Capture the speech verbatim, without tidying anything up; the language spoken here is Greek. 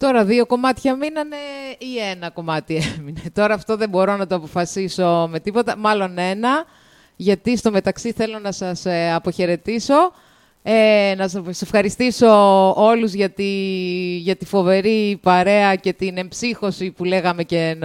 Τώρα δύο κομμάτια μείνανε ή ένα κομμάτι έμεινε. Τώρα αυτό δεν μπορώ να το αποφασίσω με τίποτα. Μάλλον ένα, γιατί στο μεταξύ θέλω να σας ε, αποχαιρετήσω. Ε, να σας ευχαριστήσω όλους για τη, για τη φοβερή παρέα και την εμψύχωση που λέγαμε και